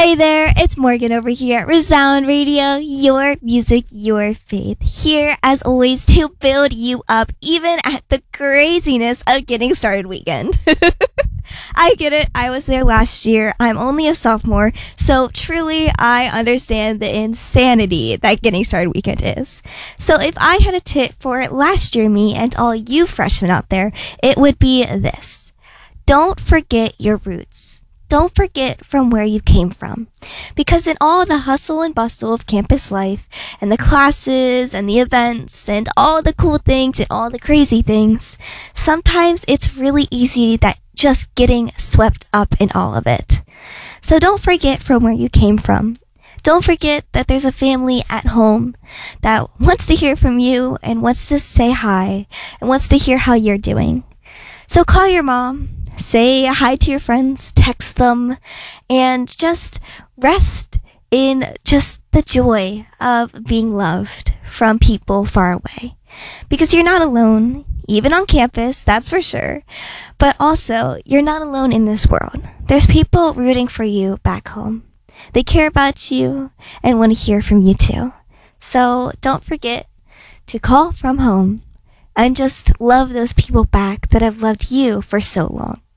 Hi there, it's Morgan over here at Resound Radio, your music, your faith. Here, as always, to build you up, even at the craziness of getting started weekend. I get it, I was there last year, I'm only a sophomore, so truly I understand the insanity that getting started weekend is. So if I had a tip for last year me and all you freshmen out there, it would be this. Don't forget your roots. Don't forget from where you came from. Because in all the hustle and bustle of campus life, and the classes, and the events, and all the cool things, and all the crazy things, sometimes it's really easy that just getting swept up in all of it. So don't forget from where you came from. Don't forget that there's a family at home that wants to hear from you, and wants to say hi, and wants to hear how you're doing. So call your mom. Say hi to your friends, text them, and just rest in just the joy of being loved from people far away. Because you're not alone, even on campus, that's for sure. But also, you're not alone in this world. There's people rooting for you back home. They care about you and want to hear from you too. So don't forget to call from home and just love those people back that have loved you for so long.